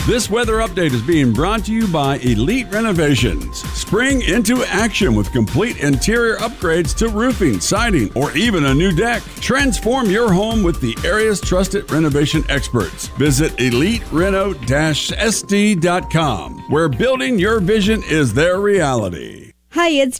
This weather update is being brought to you by Elite Renovations. Spring into action with complete interior upgrades to roofing, siding, or even a new deck. Transform your home with the area's trusted renovation experts. Visit EliteReno-SD.com, where building your vision is their reality. Hi, it's